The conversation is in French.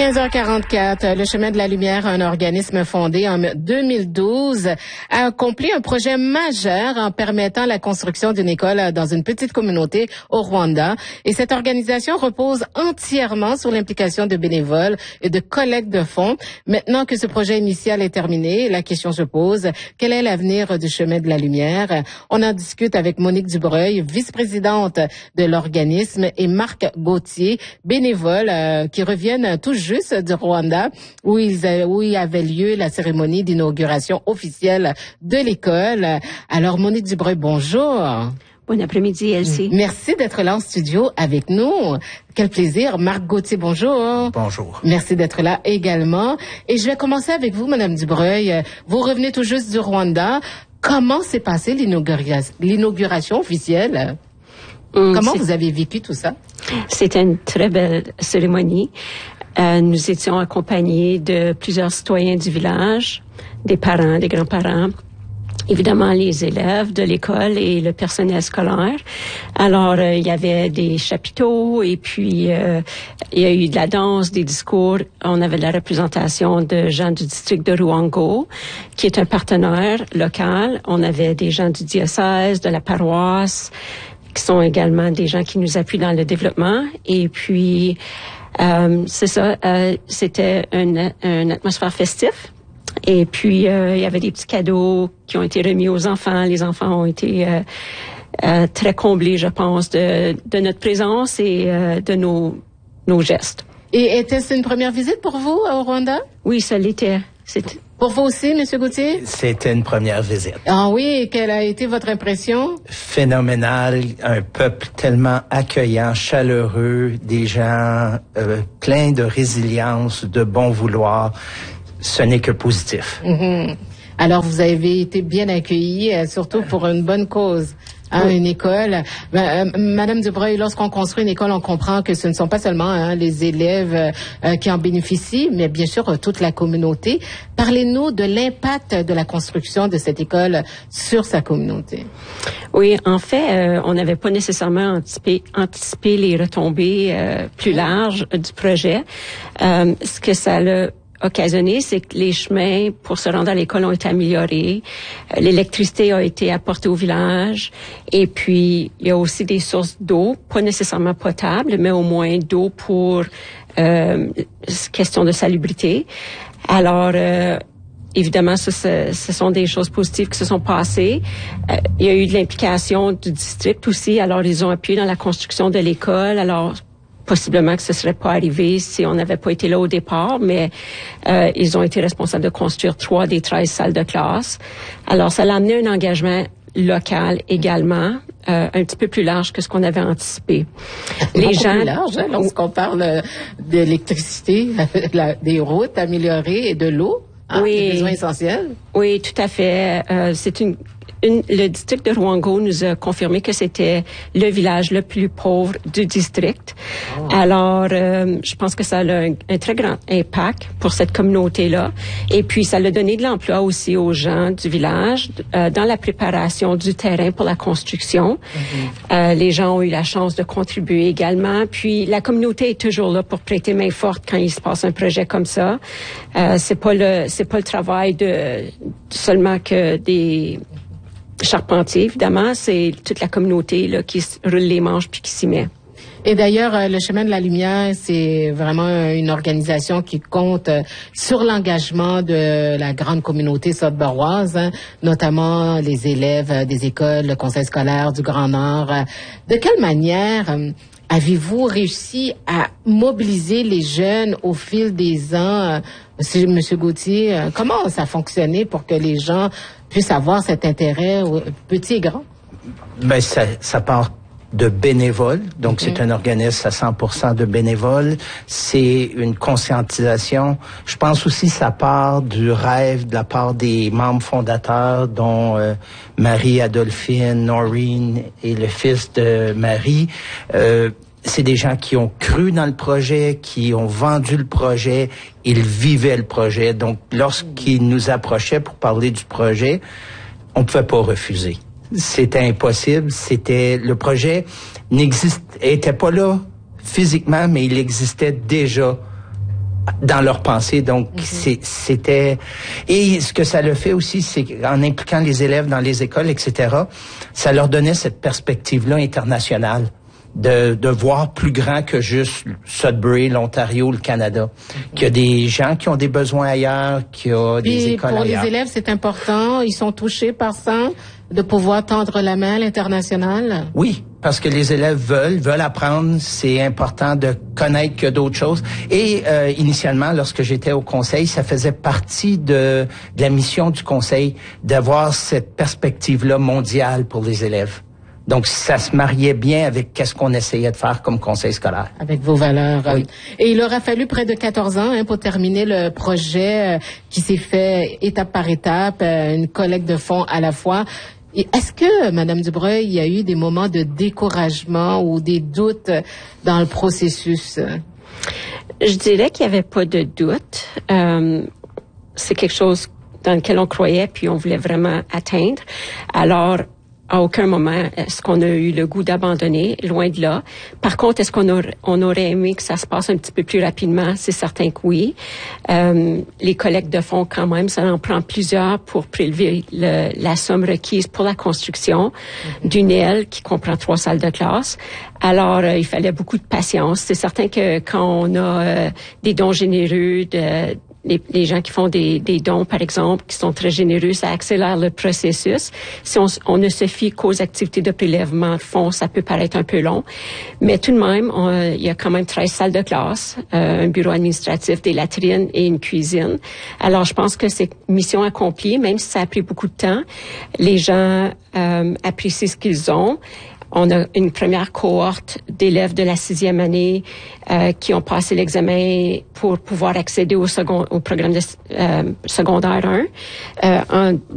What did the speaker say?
15h44, le Chemin de la Lumière, un organisme fondé en 2012, a accompli un projet majeur en permettant la construction d'une école dans une petite communauté au Rwanda. Et cette organisation repose entièrement sur l'implication de bénévoles et de collecte de fonds. Maintenant que ce projet initial est terminé, la question se pose, quel est l'avenir du Chemin de la Lumière? On en discute avec Monique Dubreuil, vice-présidente de l'organisme, et Marc Gauthier, bénévole, qui reviennent tout juste du Rwanda, où il avait lieu la cérémonie d'inauguration officielle de l'école. Alors, Monique Dubreuil, bonjour. Bon après-midi, Elsie. Merci d'être là en studio avec nous. Quel plaisir. Marc Gauthier, bonjour. Bonjour. Merci d'être là également. Et je vais commencer avec vous, Madame Dubreuil. Vous revenez tout juste du Rwanda. Comment s'est passée l'inauguration officielle? Comment vous avez vécu tout ça? C'était une très belle cérémonie. Nous étions accompagnés de plusieurs citoyens du village, des parents, des grands-parents, évidemment les élèves de l'école et le personnel scolaire. Alors, il y avait des chapiteaux et puis il y a eu de la danse, des discours. On avait la représentation de gens du district de Ruango, qui est un partenaire local. On avait des gens du diocèse, de la paroisse, qui sont également des gens qui nous appuient dans le développement. Et puis, c'est ça, c'était une atmosphère festive. Et puis, il y avait des petits cadeaux qui ont été remis aux enfants. Les enfants ont été très comblés, je pense, de notre présence et de nos gestes. Et était-ce une première visite pour vous au Rwanda? Oui, ça l'était. Pour vous aussi, M. Gauthier? C'était une première visite. Ah oui, quelle a été votre impression? Phénoménal, un peuple tellement accueillant, chaleureux, des gens pleins de résilience, de bon vouloir. Ce n'est que positif. Mm-hmm. Alors, vous avez été bien accueillis, surtout pour une bonne cause. Oui. Une école. Madame Dubreuil, lorsqu'on construit une école, on comprend que ce ne sont pas seulement les élèves qui en bénéficient, mais bien sûr toute la communauté. Parlez-nous de l'impact de la construction de cette école sur sa communauté. Oui, en fait, on n'avait pas nécessairement anticipé les retombées plus larges du projet. Ce que ça l'a occasionné, c'est que les chemins pour se rendre à l'école ont été améliorés. L'électricité a été apportée au village. Et puis, il y a aussi des sources d'eau, pas nécessairement potables, mais au moins d'eau pour question de salubrité. Alors, évidemment, ce sont des choses positives qui se sont passées. Il y a eu de l'implication du district aussi. Alors, ils ont appuyé dans la construction de l'école. Alors, possiblement que ce serait pas arrivé si on n'avait pas été là au départ, mais ils ont été responsables de construire 3 des 13 salles de classe. Alors, ça a amené un engagement local également, un petit peu plus large que ce qu'on avait anticipé. Les gens plus large, hein, lorsqu'on parle d'électricité, des routes améliorées et de l'eau, hein, oui, des besoins essentiels. Oui, tout à fait. Le district de Ruango nous a confirmé que c'était le village le plus pauvre du district. Oh. Alors, je pense que ça a un très grand impact pour cette communauté-là. Et puis, ça a donné de l'emploi aussi aux gens du village dans la préparation du terrain pour la construction. Mm-hmm. Les gens ont eu la chance de contribuer également. Puis, la communauté est toujours là pour prêter main forte quand il se passe un projet comme ça. C'est pas le travail seulement que des charpentiers, évidemment, c'est toute la communauté là qui roule les manches puis qui s'y met. Et d'ailleurs, le Chemin de la Lumière, c'est vraiment une organisation qui compte sur l'engagement de la grande communauté saute-baroise, hein, notamment les élèves des écoles, le conseil scolaire du Grand Nord. De quelle manière avez-vous réussi à mobiliser les jeunes au fil des ans? Monsieur Gauthier, comment ça a fonctionné pour que les gens puissent avoir cet intérêt, petit et grand? Ben, ça part de bénévoles. Donc, c'est un organisme à 100% de bénévoles. C'est une conscientisation. Je pense aussi que ça part du rêve de la part des membres fondateurs, dont Marie-Adolphine, Noreen et le fils de Marie. C'est des gens qui ont cru dans le projet, qui ont vendu le projet, ils vivaient le projet. Donc, lorsqu'ils nous approchaient pour parler du projet, on ne pouvait pas refuser. C'était impossible. Le projet était pas là physiquement, mais il existait déjà dans leur pensée. Donc, c'était... Et ce que ça le fait aussi, c'est qu'en impliquant les élèves dans les écoles, etc., ça leur donnait cette perspective-là internationale. De voir plus grand que juste Sudbury, l'Ontario, le Canada. Qu'il y a des gens qui ont des besoins ailleurs, qu'il y a des écoles pour ailleurs. Les élèves, c'est important. Ils sont touchés par ça, de pouvoir tendre la main à l'international. Oui, parce que les élèves veulent apprendre. C'est important de connaître que d'autres choses. Et initialement, lorsque j'étais au conseil, ça faisait partie de la mission du conseil d'avoir cette perspective-là mondiale pour les élèves. Donc, ça se mariait bien avec qu'est-ce qu'on essayait de faire comme conseil scolaire. Avec vos valeurs. Oui. Et il aura fallu près de 14 ans pour terminer le projet qui s'est fait étape par étape, une collecte de fonds à la fois. Et est-ce que, Madame Dubreuil, il y a eu des moments de découragement ou des doutes dans le processus? Je dirais qu'il n'y avait pas de doute. C'est quelque chose dans lequel on croyait puis on voulait vraiment atteindre. Alors, à aucun moment est-ce qu'on a eu le goût d'abandonner, loin de là. Par contre, est-ce qu'on aurait aimé que ça se passe un petit peu plus rapidement? C'est certain que oui. Les collectes de fonds, quand même, ça en prend plusieurs pour prélever la somme requise pour la construction d'une aile qui comprend 3 salles de classe. Alors, il fallait beaucoup de patience. C'est certain que quand on a des dons généreux les gens qui font des dons, par exemple, qui sont très généreux, ça accélère le processus. Si on ne se fie qu'aux activités de prélèvement de fonds, ça peut paraître un peu long. Mais tout de même, il y a quand même 13 salles de classe, un bureau administratif, des latrines et une cuisine. Alors, je pense que c'est mission accomplie, même si ça a pris beaucoup de temps. Les gens apprécient ce qu'ils ont. On a une première cohorte d'élèves de la 6e année qui ont passé l'examen pour pouvoir accéder au programme de secondaire 1.